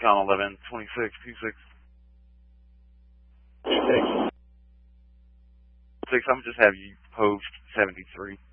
Recon 11, 26, 26. 26. 6, I'm just have you post 73.